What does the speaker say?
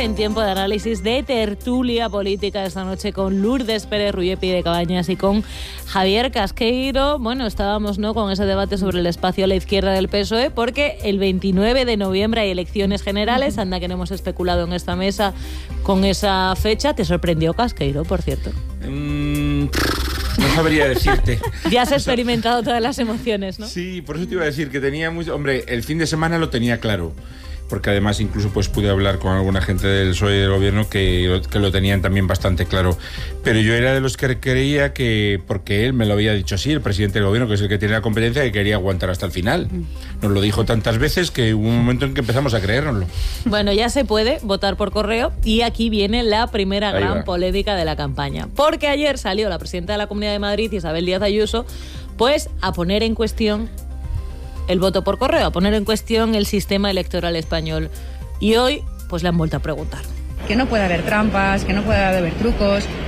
en Tiempo de Análisis, de tertulia política esta noche con Lourdes Pérez Ruyepi de Cabañas y con Javier Casqueiro. Bueno, estábamos, ¿no?, con ese debate sobre el espacio a la izquierda del PSOE, porque el 29 de noviembre hay elecciones generales. Anda que no hemos especulado en esta mesa con esa fecha. ¿Te sorprendió, Casqueiro, por cierto? No sabría decirte. Ya has experimentado todas las emociones, ¿no? Sí, por eso te iba a decir que tenía mucho... Hombre, el fin de semana lo tenía claro, porque además incluso pues pude hablar con alguna gente del PSOE y del gobierno que lo tenían también bastante claro. Pero yo era de los que creía que, porque él me lo había dicho así, el presidente del gobierno, que es el que tiene la competencia, que quería aguantar hasta el final. Nos lo dijo tantas veces que hubo un momento en que empezamos a creérnoslo. Bueno, ya se puede votar por correo y aquí viene la primera gran polémica de la campaña. Porque ayer salió la presidenta de la Comunidad de Madrid, Isabel Díaz Ayuso, pues a poner en cuestión el voto por correo, a poner en cuestión el sistema electoral español. Y hoy, pues le han vuelto a preguntar. Que no puede haber trampas, que no puede haber trucos,